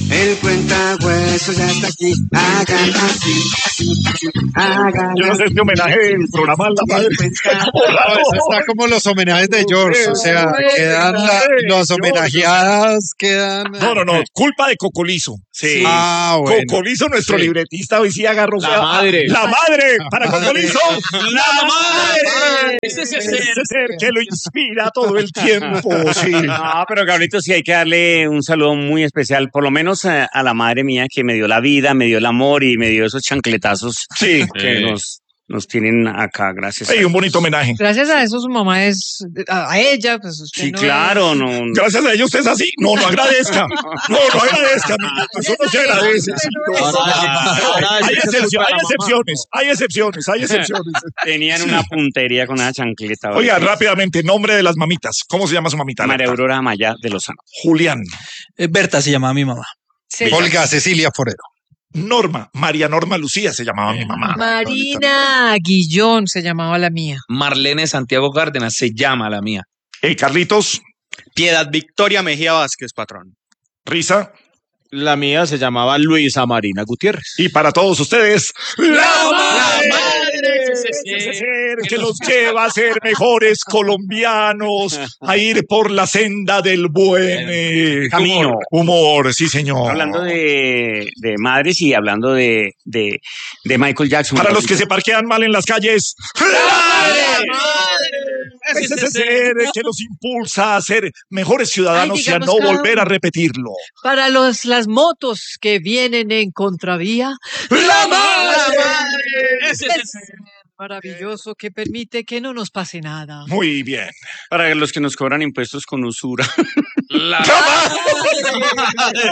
El cuentahuesos ya está aquí. Hagan así, así, así. Hagan Yo no sé este homenaje del programa La Madre. Está como los homenajes de George, o sea, quedan los homenajeadas, quedan... No, culpa de Cocolizo. Sí. Ah, bueno. Cocolizo, nuestro libretista, hoy sí agarró. La madre. La madre, para Cocolizo. ¡La madre! Ese Ese ser que lo inspira todo el tiempo, sí. No, pero Gabrielito, sí hay que darle un saludo muy especial, por lo menos a la madre mía que me dio la vida, me dio el amor y me dio esos chancletazos Sí. que nos tienen acá, gracias. Sí, un bonito homenaje. Gracias a eso su mamá es a ella, pues usted Sí, no claro, es... no. Gracias a ellos usted es así. No agradezca. No agradezca. Eso no se agradece. Sí, no. Hay excepciones. Tenían una puntería con esa chancleta. Oiga, rápidamente, nombre de las mamitas. ¿Cómo se llama su mamita? María Aurora Amaya de Lozano. Julián. Berta se llamaba mi mamá. Sí. Olga Cecilia Forero. Norma. María Norma Lucía se llamaba mi mamá. Marina Guillón se llamaba la mía. Marlene Santiago Cárdenas se llama la mía. Carlitos. Piedad Victoria Mejía Vázquez, patrón. Risa. La mía se llamaba Luisa Marina Gutiérrez. Y para todos ustedes, ¡la madre! Ese ser que los lleva a ser mejores colombianos, a ir por la senda del buen camino. Humor, sí, señor. Hablando de madres y hablando de Michael Jackson. Para los que se parquean mal en las calles, ¡la madre! Es ese ser que los impulsa a ser mejores ciudadanos y a no volver a repetirlo. Para las motos que vienen en contravía, ¡la madre! Es maravilloso que permite que no nos pase nada. Muy bien. Para los que nos cobran impuestos con usura. La madre.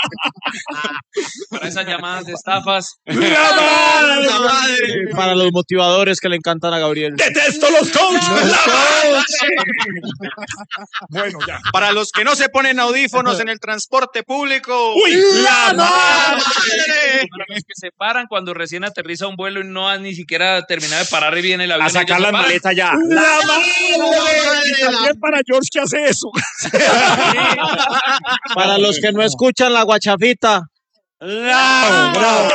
Para esas llamadas de estafas. ¡La madre! Para los motivadores que le encantan a Gabriel. ¡Detesto los coaches! ¡La madre! Bueno, ya. Para los que no se ponen audífonos en el transporte público. ¡Uy! ¡La madre! Para los que se paran cuando recién aterriza un vuelo y no han ni siquiera terminado de parar y viene el avión. A sacar las maletas ya. ¡La madre! Y también para George que hace eso. Para los que no escuchan la guachafita. ¡Bravo!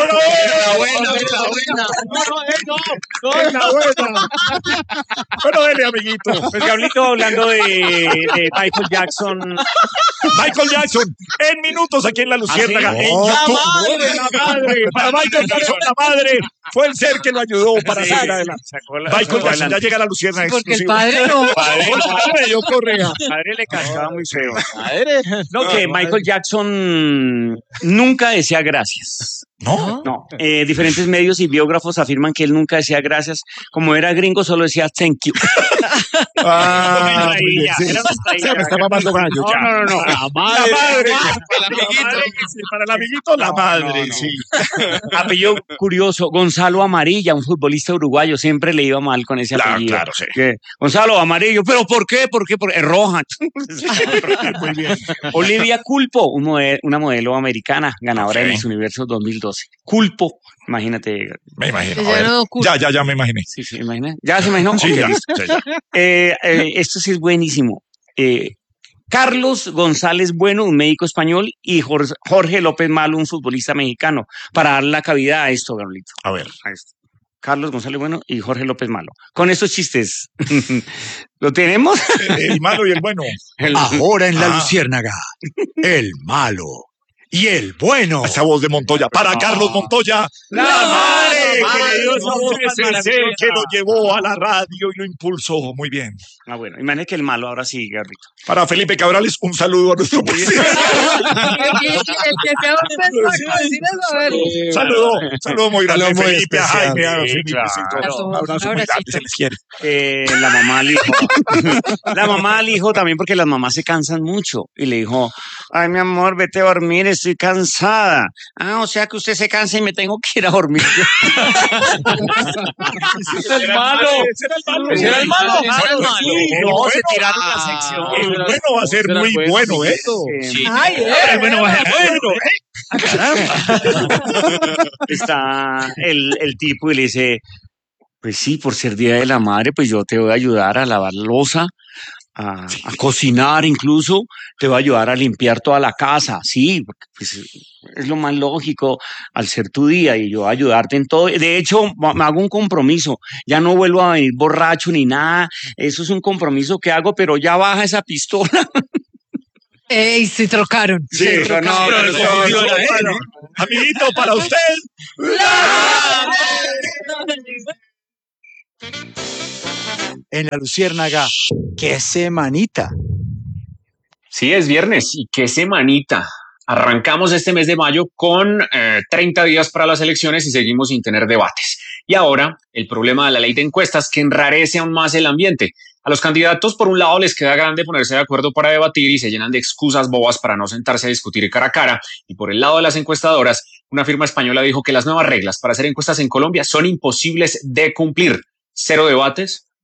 Bueno, dele, amiguito. Pues Gablito, hablando de Michael Jackson. Michael Jackson, en minutos aquí en La Luciérnaga. ¿Ah, sí? En YouTube. ¡La madre! Para Michael Jackson, la madre fue el ser que lo ayudó para salir adelante. Michael Jackson ya llega a La Luciérnaga. Porque el exclusiva. padre no. Padre, yo Correa. Padre le cascaba muy feo. No, que Michael Jackson nunca decía gracias. No. No, diferentes medios y biógrafos afirman que él nunca decía gracias. Como era gringo, solo decía thank you. Ah, Muy bien, sí. era una estrella. Se me está mamando gallo. Ya. No. La madre. Para el amiguito, la madre. Sí. Apellido curioso, Gonzalo Amarilla, un futbolista uruguayo, siempre le iba mal con ese apellido. Claro, sí. Gonzalo Amarillo, ¿pero por qué? ¿Por qué? Es roja. Muy bien. Olivia Culpo, una modelo americana, ganadora de Miss Universo 2012. Culpo, imagínate. Me imagino. Ya no culpo. Ya me imaginé. Sí, imagina. ¿Ya se imaginó? Sí, Ok, ya. listo. Sí, ya. Esto sí es buenísimo. Carlos González Bueno, un médico español, y Jorge López Malo, un futbolista mexicano, para dar la cabida a esto, Gabrielito. A ver. A esto. Carlos González Bueno y Jorge López Malo. Con estos chistes, ¿lo tenemos? El malo y el bueno. Ahora en La Luciérnaga, el malo y el bueno. Esa voz de Montoya. Para Carlos Montoya, la madre que le dio esa voz ese ser que lo llevó a la radio y lo impulsó. Muy bien. Ah, bueno, imagínate que el malo ahora sí, Gabrielito. Para Felipe Cabrales, un saludo a nuestro presidente. Saludo muy grande. Saludo muy Felipe, a especial. Jaime, a Sí, Felipe. claro. Sí, todo. Un abrazo muy grande, se les quiere. La mamá al hijo. La mamá al hijo también, porque las mamás se cansan mucho. Y le dijo, ay, mi amor, vete a dormir, estoy cansada. Ah, o sea que usted se cansa y me tengo que ir a dormir. Ese era el malo. Ese era el malo. No, se tiraron la sección. El bueno va a ser muy bueno, ¿eh? Sí. El bueno va a ser bueno, Está el tipo y le dice, pues sí, por ser Día de la Madre, pues yo te voy a ayudar a lavar loza, a cocinar incluso, te va a ayudar a limpiar toda la casa, sí, porque, pues, es lo más lógico al ser tu día y yo ayudarte en todo. De hecho, me hago un compromiso, ya no vuelvo a venir borracho ni nada, eso es un compromiso que hago, pero ya baja esa pistola. ¡Ey, se trocaron! Sí, se pero no, trocaron. pero Amiguito, para usted. En la Luciérnaga, qué semanita. Sí, es viernes y qué semanita. Arrancamos este mes de mayo con 30 días para las elecciones y seguimos sin tener debates. Y ahora, el problema de la ley de encuestas que enrarece aún más el ambiente. A los candidatos, por un lado, les queda grande ponerse de acuerdo para debatir y se llenan de excusas bobas para no sentarse a discutir cara a cara. Y por el lado de las encuestadoras, una firma española dijo que las nuevas reglas para hacer encuestas en Colombia son imposibles de cumplir. Cero debates,